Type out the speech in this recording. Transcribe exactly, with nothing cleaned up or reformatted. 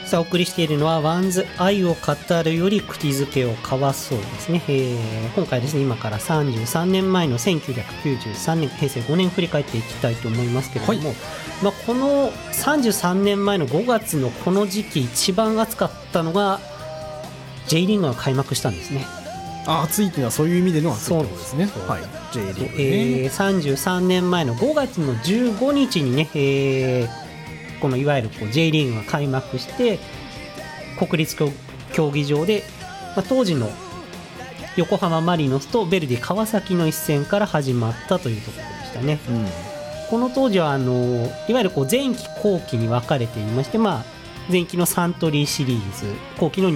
さあお送りしているのはワンズ愛を語るより口づけを交わそうですね、えー、今回ですね今からさんじゅうさんねんまえのせんきゅうひゃくきゅうじゅうさんねんへいせいごねん振り返っていきたいと思いますけれども、はい、まあ、このさんじゅうさんねんまえのごがつのこの時期一番暑かったのが J リーグが開幕したんですね。 あ、暑いっていうのはそういう意味での暑いってことですね。はい、J リーグね、 えー、さんじゅうさんねんまえのごがつのじゅうごにちにね、えーこのいわゆるこう J リーグが開幕して国立競技場で、まあ、当時の横浜マリノスとヴェルディ川崎の一戦から始まったというところでしたね、うん、この当時はあのいわゆるこう前期後期に分かれていまして、まあ、前期のサントリーシリーズ後期の